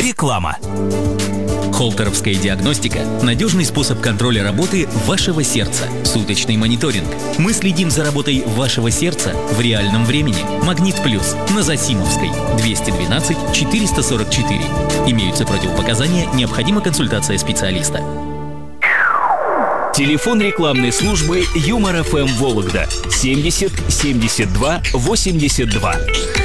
Реклама. Холтеровская диагностика – надежный способ контроля работы вашего сердца. Суточный мониторинг. Мы следим за работой вашего сердца в реальном времени. Магнит Плюс на Засимовской, 212 444. Имеются противопоказания, необходима консультация специалиста. Телефон рекламной службы Юмор ФМ Вологда 70 72 82.